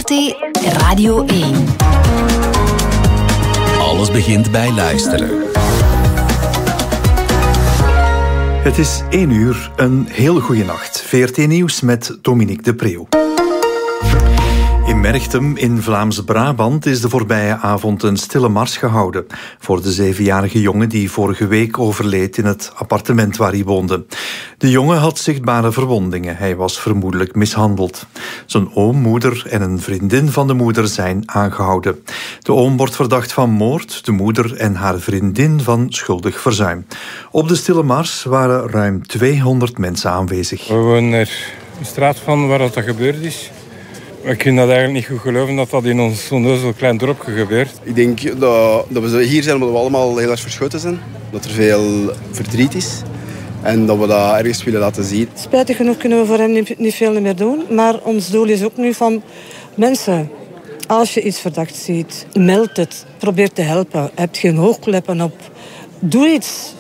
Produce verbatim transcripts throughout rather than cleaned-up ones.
V R T Radio één. Alles begint bij luisteren. Het is één uur, een heel goede nacht. V R T Nieuws met Dominique de Preeuw. In Merchtem in Vlaams-Brabant is de voorbije avond een stille mars gehouden voor de zevenjarige jongen die vorige week overleed in het appartement waar hij woonde. De jongen had zichtbare verwondingen. Hij was vermoedelijk mishandeld. Zijn oom, moeder en een vriendin van de moeder zijn aangehouden. De oom wordt verdacht van moord, de moeder en haar vriendin van schuldig verzuim. Op de stille mars waren ruim tweehonderd mensen aanwezig. We wonen er een straat van waar dat gebeurd is. We kunnen dat eigenlijk niet goed geloven dat dat in ons zo'n klein dorpje gebeurt. Ik denk dat, dat we hier zijn omdat we allemaal heel erg verschoten zijn. Dat er veel verdriet is. En dat we dat ergens willen laten zien. Spijtig genoeg kunnen we voor hem niet, niet veel meer doen. Maar ons doel is ook nu van mensen. Als je iets verdacht ziet, meld het. Probeer te helpen. Heb geen hoogkleppen op. Doe iets.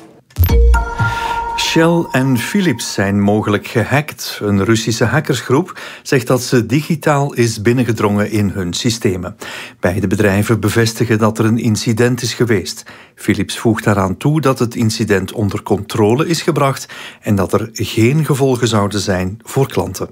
Shell en Philips zijn mogelijk gehackt. Een Russische hackersgroep zegt dat ze digitaal is binnengedrongen in hun systemen. Beide bedrijven bevestigen dat er een incident is geweest. Philips voegt daaraan toe dat het incident onder controle is gebracht en dat er geen gevolgen zouden zijn voor klanten.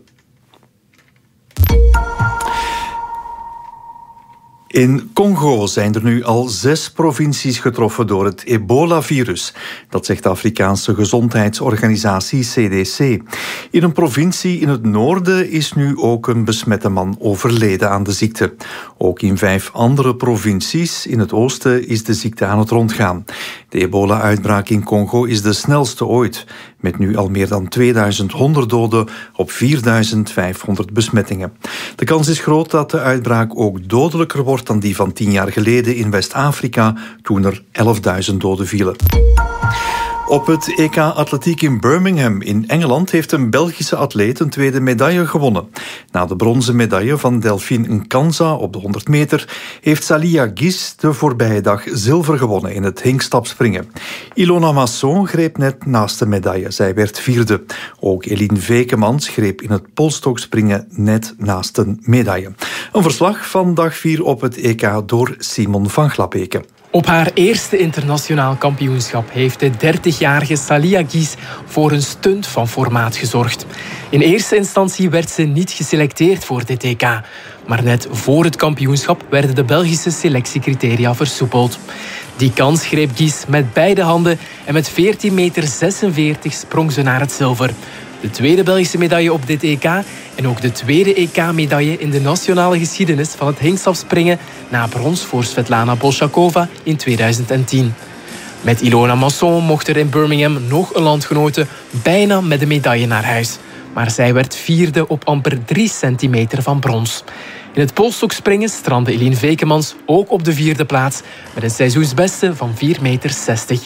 In Congo zijn er nu al zes provincies getroffen door het ebola-virus. Dat zegt de Afrikaanse gezondheidsorganisatie C D C. In een provincie in het noorden is nu ook een besmette man overleden aan de ziekte. Ook in vijf andere provincies in het oosten is de ziekte aan het rondgaan. De ebola-uitbraak in Congo is de snelste ooit, met nu al meer dan tweeduizend honderd doden op vierduizend vijfhonderd besmettingen. De kans is groot dat de uitbraak ook dodelijker wordt dan die van tien jaar geleden in West-Afrika, toen er elfduizend doden vielen. Op het E K Atletiek in Birmingham in Engeland heeft een Belgische atleet een tweede medaille gewonnen. Na de bronzen medaille van Delphine Nkanza op de honderd meter heeft Salia Guis de voorbije dag zilver gewonnen in het hinkstapspringen. Ilona Masson greep net naast de medaille. Zij werd vierde. Ook Eline Vekemans greep in het polstokspringen net naast een medaille. Een verslag van dag vier op het E K door Simon van Glabeke. Op haar eerste internationaal kampioenschap heeft de dertigjarige Salia Guis voor een stunt van formaat gezorgd. In eerste instantie werd ze niet geselecteerd voor dit E K. Maar net voor het kampioenschap werden de Belgische selectiecriteria versoepeld. Die kans greep Guis met beide handen en met veertien meter zesenveertig sprong ze naar het zilver. De tweede Belgische medaille op dit E K en ook de tweede E K-medaille in de nationale geschiedenis van het hinkstapspringen na brons voor Svetlana Bolshakova in tweeduizend tien. Met Ilona Masson mocht er in Birmingham nog een landgenote bijna met de medaille naar huis. Maar zij werd vierde op amper drie centimeter van brons. In het polstokspringen strandde Eline Vekemans ook op de vierde plaats met een seizoensbeste van vier meter zestig.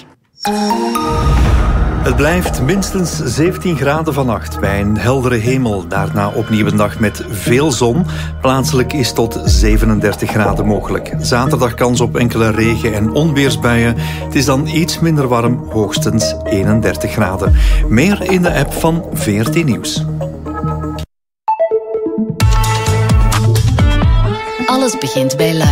Het blijft minstens zeventien graden vannacht bij een heldere hemel. Daarna opnieuw een dag met veel zon. Plaatselijk is tot zevenendertig graden mogelijk. Zaterdag kans op enkele regen- en onweersbuien. Het is dan iets minder warm, hoogstens eenendertig graden. Meer in de app van V R T Nieuws. Alles begint bij luisteren.